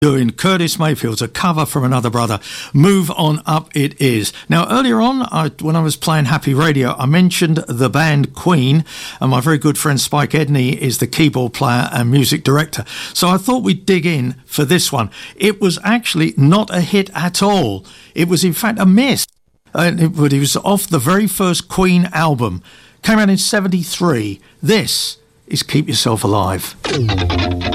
Doing Curtis Mayfield's a cover from Another Brother. Move On Up it is. Now, earlier on, when I was playing Happy Radio, I mentioned the band Queen, and my very good friend Spike Edney is the keyboard player and music director. So I thought we'd dig in for this one. It was actually not a hit at all. It was, in fact, a miss. But it was off the very first Queen album. Came out in '73. This is Keep Yourself Alive.